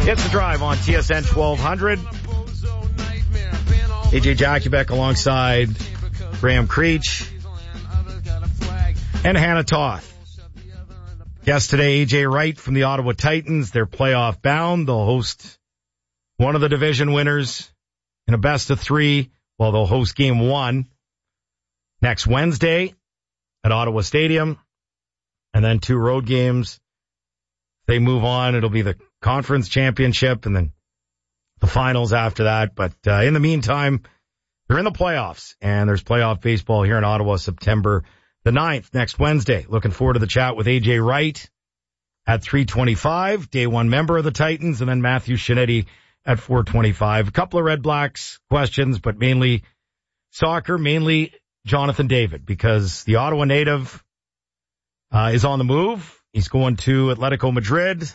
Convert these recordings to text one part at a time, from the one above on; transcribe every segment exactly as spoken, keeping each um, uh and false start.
It's The Drive on T S N twelve hundred. A J Jakubek alongside Graham Creech and Hannah Toth. Guest today, A J Wright from the Ottawa Titans. They're playoff bound. They'll host one of the division winners in a best of three. Well, they'll host game one next Wednesday at Ottawa Stadium. And then two road games. They move on. It'll be the conference championship and then the finals after that. But uh, in the meantime, they're in the playoffs. And there's playoff baseball here in Ottawa September the ninth, next Wednesday. Looking forward to the chat with A J Wright at three twenty-five, day one member of the Titans, and then Matthew Shinetti at four twenty-five. A couple of Red Blacks questions, but mainly soccer, mainly Jonathan David, because the Ottawa native uh, is on the move. He's going to Atletico Madrid.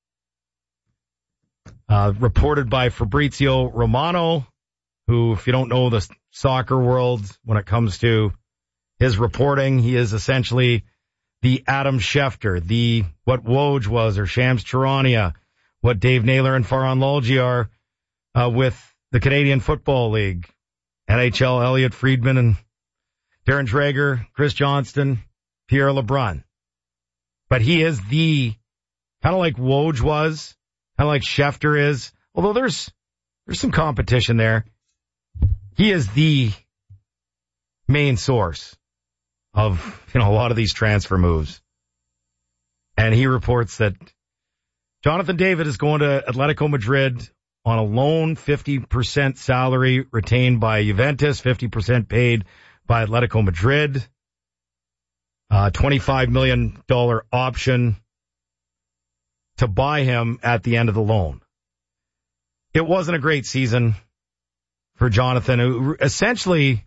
Uh, reported by Fabrizio Romano, who, if you don't know the soccer world when it comes to his reporting, he is essentially the Adam Schefter, the what Woj was, or Shams Charania, what Dave Naylor and Farhan Lalji are uh, with the Canadian Football League. N H L, Elliot Friedman and Darren Dreger, Chris Johnston, Pierre LeBrun. But he is the, kind of like Woj was, kind of like Schefter is, although there's there's some competition there. He is the main source of, you know, a lot of these transfer moves. And he reports that Jonathan David is going to Atletico Madrid on a loan, fifty percent salary retained by Juventus, fifty percent paid by Atletico Madrid. Uh, twenty-five million dollars option to buy him at the end of the loan. It wasn't a great season for Jonathan, who essentially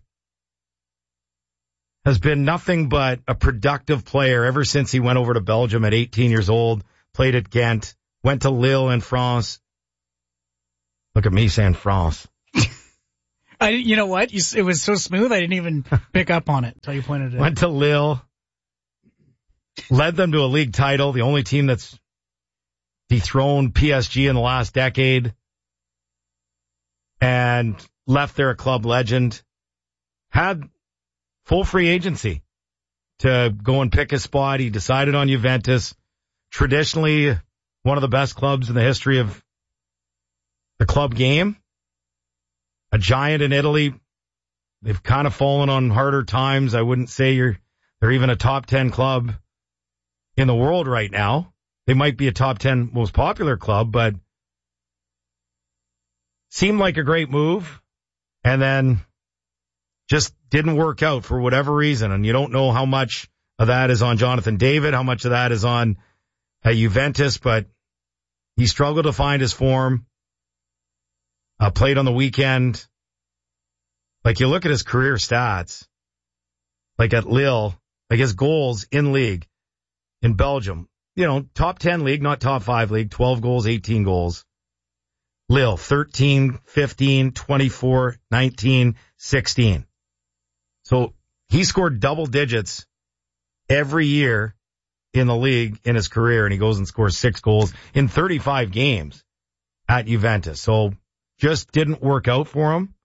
has been nothing but a productive player ever since he went over to Belgium at eighteen years old, played at Ghent, went to Lille in France. Look at me saying France. I, you know what? You, it was so smooth, I didn't even pick up on it until you pointed it out. Went to Lille. Led them to a league title, the only team that's dethroned P S G in the last decade, and left there a club legend. Had full free agency to go and pick a spot. He decided on Juventus, traditionally one of the best clubs in the history of the club game. A giant in Italy. They've kind of fallen on harder times. I wouldn't say you're they're even a top ten club in the world right now. They might be a top ten most popular club, but seemed like a great move and then just didn't work out for whatever reason. And you don't know how much of that is on Jonathan David, how much of that is on uh, Juventus, but he struggled to find his form, uh, played on the weekend. Like, you look at his career stats, like at Lille, like his goals in league, in Belgium, you know, top ten league, not top five league, twelve goals, eighteen goals. Lille, thirteen, fifteen, twenty-four, nineteen, sixteen. So he scored double digits every year in the league in his career, and he goes and scores six goals in thirty-five games at Juventus. So just didn't work out for him.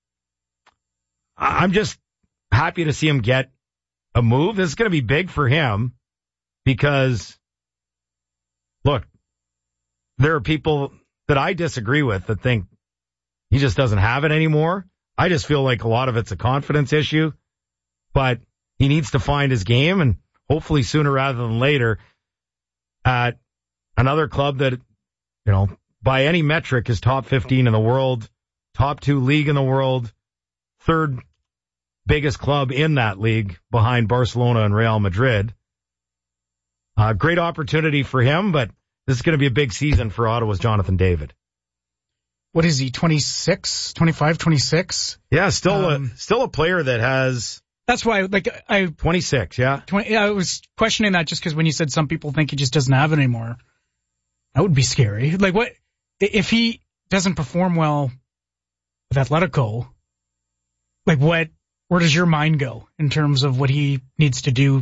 I'm just happy to see him get a move. This is going to be big for him. Because, look, there are people that I disagree with that think he just doesn't have it anymore. I just feel like a lot of it's a confidence issue. But he needs to find his game, and hopefully sooner rather than later at another club that, you know, by any metric is top fifteen in the world, top two league in the world, third biggest club in that league behind Barcelona and Real Madrid. Uh, great opportunity for him, but this is going to be a big season for Ottawa's Jonathan David. What is he, twenty-six, twenty-five, twenty-six? Yeah, still um, a still a player that has... That's why, like, I... twenty-six, yeah. twenty, I was questioning that just because when you said some people think he just doesn't have it anymore, that would be scary. Like, what... If he doesn't perform well with Atletico, like, what... Where does your mind go in terms of what he needs to do?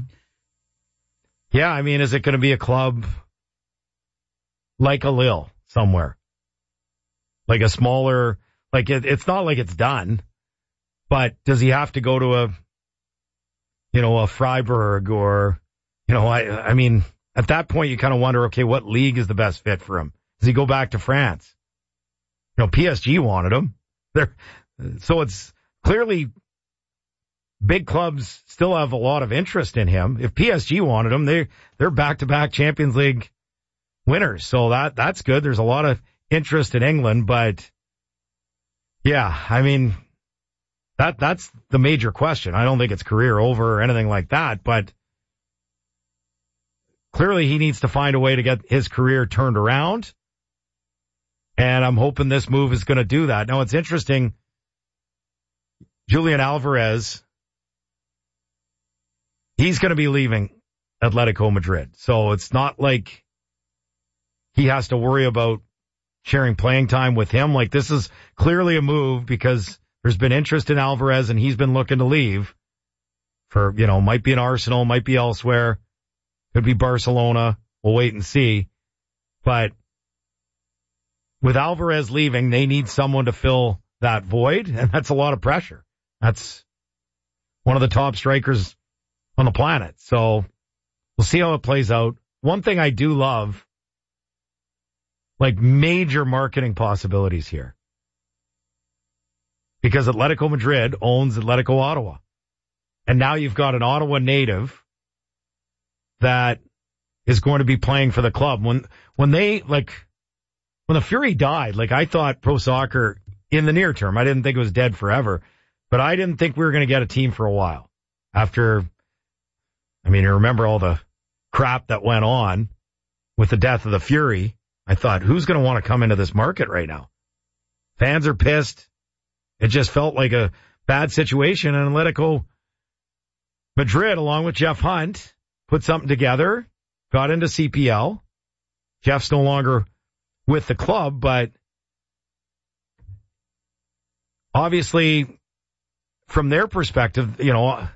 Yeah, I mean, is it going to be a club like a Lille somewhere? Like a smaller, like it, it's not like it's done, but does he have to go to a, you know, a Freiburg or, you know, I, I mean, at that point you kind of wonder, okay, what league is the best fit for him? Does he go back to France? You know, P S G wanted him. They're, so it's clearly big clubs still have a lot of interest in him. If P S G wanted him, they, they're back-to-back Champions League winners. So that, that's good. There's a lot of interest in England, but yeah, I mean, that, that's the major question. I don't think it's career over or anything like that, but clearly he needs to find a way to get his career turned around. And I'm hoping this move is going to do that. Now, it's interesting. Julian Alvarez, he's going to be leaving Atletico Madrid. So it's not like he has to worry about sharing playing time with him. Like, this is clearly a move because there's been interest in Alvarez and he's been looking to leave for, you know, might be in Arsenal, might be elsewhere, could be Barcelona. We'll wait and see. But with Alvarez leaving, they need someone to fill that void, and that's a lot of pressure. That's one of the top strikers on the planet. So we'll see how it plays out. One thing I do love, like major marketing possibilities here, because Atletico Madrid owns Atletico Ottawa. And now you've got an Ottawa native that is going to be playing for the club. When, when they, like, when the Fury died, like, I thought pro soccer in the near term, I didn't think it was dead forever, but I didn't think we were going to get a team for a while after, I mean, you remember all the crap that went on with the death of the Fury. I thought, who's going to want to come into this market right now? Fans are pissed. It just felt like a bad situation, and Atletico Madrid, along with Jeff Hunt, put something together, got into C P L. Jeff's no longer with the club, but obviously from their perspective, you know,